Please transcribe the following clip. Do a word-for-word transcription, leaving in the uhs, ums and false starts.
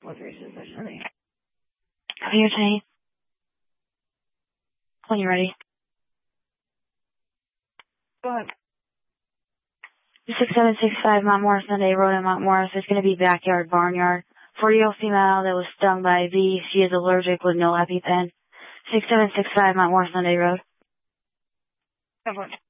What's your position? How are you, Tony? When you're ready. Go ahead. six seven six five Mount Morris Sunday Road in Mount Morris. It's going to be backyard, barnyard. forty-year-old female that was stung by a bee. She is allergic with no EpiPen. six seven six five Mount Morris Sunday Road. Go ahead.